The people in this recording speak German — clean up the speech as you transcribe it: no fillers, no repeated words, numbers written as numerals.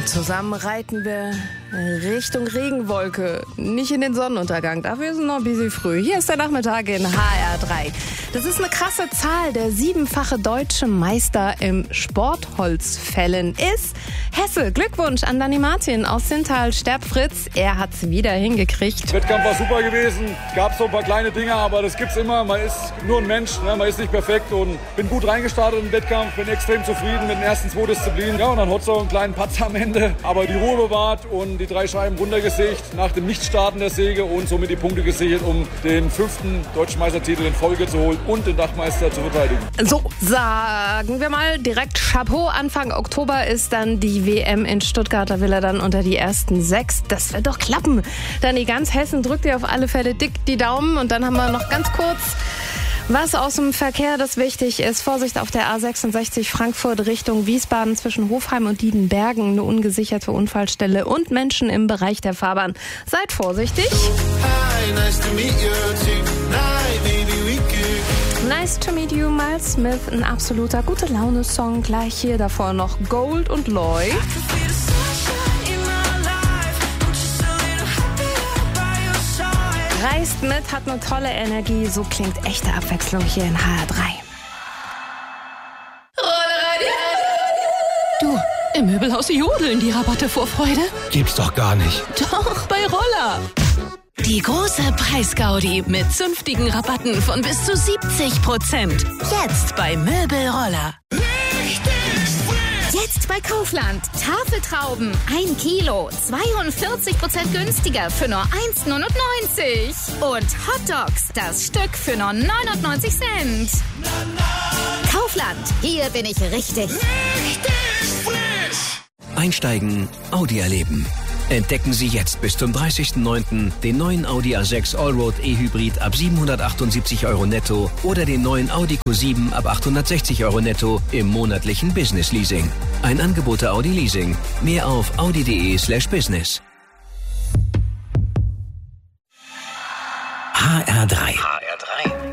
Zusammen reiten wir Richtung Regenwolke, nicht in den Sonnenuntergang. Dafür ist es noch ein bisschen früh. Hier ist der Nachmittag in HR3. Das ist eine krasse Zahl. Der 7-fache deutsche Meister im Sportholzfällen ist Hesse. Glückwunsch an Dani Martin aus Sintal, Sterbfritz. Er hat's wieder hingekriegt. Der Wettkampf war super gewesen. Gab so ein paar kleine Dinge, aber das gibt's immer. Man ist nur ein Mensch, ne? Man ist nicht perfekt und bin gut reingestartet in den Wettkampf. Bin extrem zufrieden mit den ersten 2 Disziplinen. Ja, und dann hat es so einen kleinen Patzer am Ende, aber die Ruhe bewahrt und die 3 Scheiben runtergesägt nach dem Nichtstarten der Säge und somit die Punkte gesichert, um den 5. deutschen Meistertitel in Folge zu holen und den Dachmeister zu verteidigen. So, sagen wir mal direkt Chapeau. Anfang Oktober ist dann die WM in Stuttgart. Da will er dann unter die ersten 6. Das wird doch klappen. Dann die ganz Hessen drückt dir auf alle Fälle dick die Daumen. Und dann haben wir noch ganz kurz was aus dem Verkehr, das wichtig ist. Vorsicht auf der A66 Frankfurt Richtung Wiesbaden zwischen Hofheim und Diedenbergen. Eine ungesicherte Unfallstelle und Menschen im Bereich der Fahrbahn. Seid vorsichtig. Hi, nice to meet you. Tonight, maybe we could. Nice to meet you, Miles Smith. Ein absoluter Gute-Laune-Song. Gleich hier davor noch Gold und Loy. Reist mit, hat eine tolle Energie. So klingt echte Abwechslung hier in HR3. Du, im Möbelhaus jodeln die Rabatte vor Freude. Gibt's doch gar nicht. Doch, bei Roller. Die große Preisgaudi mit zünftigen Rabatten von bis zu 70%. Jetzt bei Möbelroller. Jetzt bei Kaufland. Tafeltrauben 1 Kilo, 42% günstiger für nur 1,99. Und Hotdogs, das Stück für nur 99 Cent. Kaufland, hier bin ich richtig. Einsteigen, Audi erleben. Entdecken Sie jetzt bis zum 30.09. den neuen Audi A6 Allroad E-Hybrid ab 778 € netto oder den neuen Audi Q7 ab 860 € netto im monatlichen Business Leasing. Ein Angebot der Audi Leasing. Mehr auf audi.de/business. HR3.